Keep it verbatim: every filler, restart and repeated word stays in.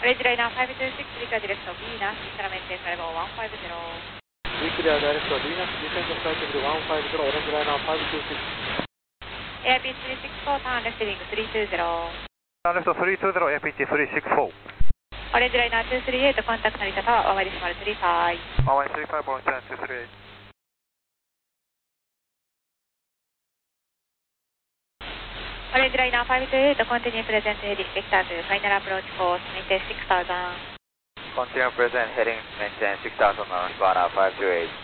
オレンジライナーファイブツーシックス、リカディレクト B ナス、インタラメンテースレベルワンファイブゼロ。 ビークリアダイレクト B ナス、ディフェンドフライトビルワンファイブゼロ、オレンジライナーファイブツーシックス。 エアピースリーシックスフォー、ターンレフティングスリーツーゼロ。 ターンレフトスリーツーゼロ、エアピーティースリーシックスフォー。 オレンジライナーツースリーエイト、コンタクト成田タワー、ワンワイディシマルスリーファイブ。 ワンワイスリーファイブ、オレンジライナーツースリーエイト。 オレンジライナーファイブツーエイト、コンティニュープレゼントヘディ、ベクターズ、ファイナルアプローチコース、メインテンシックスタウザンド。 Continue present heading maintain six thousand on Havana five two eight.